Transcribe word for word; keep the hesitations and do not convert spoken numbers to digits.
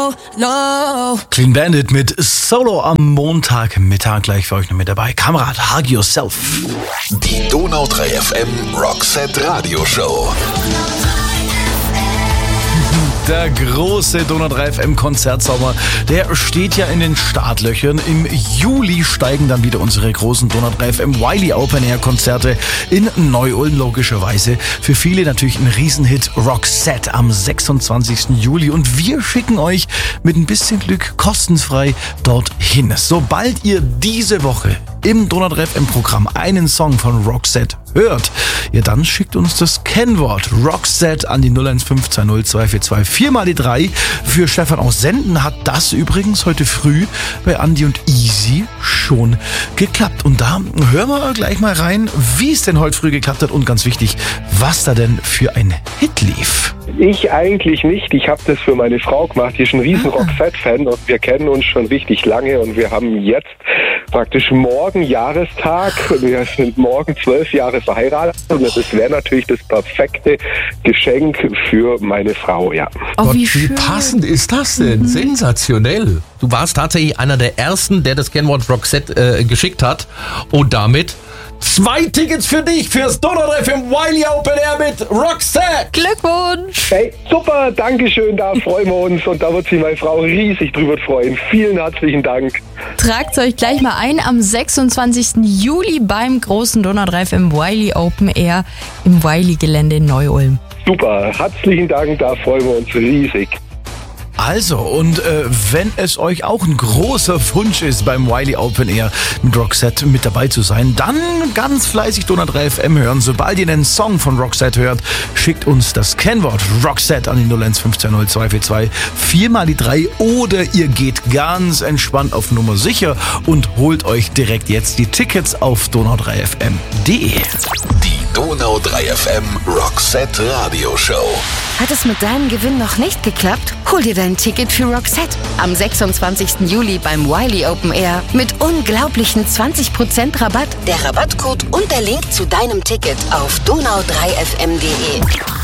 No. Clean Bandit mit Solo am Montagmittag gleich für euch noch mit dabei. Kamerad, Hug Yourself. Die Donau drei F M Rockset Radioshow. Der große Donau drei F M Konzertsommer, der steht ja in den Startlöchern. Im Juli steigen dann wieder unsere großen Donau drei F M Wiley Open Air Konzerte in Neu-Ulm logischerweise. Für viele natürlich ein Riesenhit, Roxette am sechsundzwanzigsten Juli. Und wir schicken euch mit ein bisschen Glück kostenfrei dorthin. Sobald ihr diese Woche im Donau drei F M Programm einen Song von Roxette hört, ja dann schickt uns das Kennwort Roxette an die null eins fünf zwei null zwei vier zwei vier mal die drei. Für Stefan aus Senden hat das übrigens heute früh bei Andi und Easy schon geklappt. Und da hören wir gleich mal rein, wie es denn heute früh geklappt hat und ganz wichtig, was da denn für ein Hit lief. Ich eigentlich nicht. Ich habe das für meine Frau gemacht. Die ist ein riesen Roxette-Fan und wir kennen uns schon richtig lange und wir haben jetzt praktisch morgen Jahrestag. Wir sind morgen zwölf Jahre verheiratet und das wäre natürlich das perfekte Geschenk für meine Frau, ja. Oh, Gott, wie wie schön. passend ist das denn? Mhm. Sensationell. Du warst tatsächlich einer der Ersten, der das Kennwort Roxette äh, geschickt hat. Und damit zwei Tickets für dich fürs Donau drei F M Wiley Open Air mit Roxette. Glückwunsch! Hey, super, Dankeschön, da freuen wir uns und da wird sich meine Frau riesig drüber freuen. Vielen herzlichen Dank. Tragt euch gleich mal ein am sechsundzwanzigsten Juli beim großen Donau drei F M Wiley Open Air im Wiley-Gelände in Neu-Ulm. Super, herzlichen Dank, da freuen wir uns riesig. Also, und äh, wenn es euch auch ein großer Wunsch ist, beim Wiley Open Air mit Roxette mit dabei zu sein, dann ganz fleißig Donau drei F M hören. Sobald ihr einen Song von Roxette hört, schickt uns das Kennwort Roxette an die null eins fünf zwei null zwei vier zwei vier mal die drei oder ihr geht ganz entspannt auf Nummer sicher und holt euch direkt jetzt die Tickets auf donau drei f m punkt d e. Die Donau drei F M Roxette Radioshow. Hat es mit deinem Gewinn noch nicht geklappt? Hol dir dein Ticket für Roxette am sechsundzwanzigsten Juli beim Wiley Open Air mit unglaublichen zwanzig Prozent Rabatt. Der Rabattcode und der Link zu deinem Ticket auf donau drei f m punkt d e.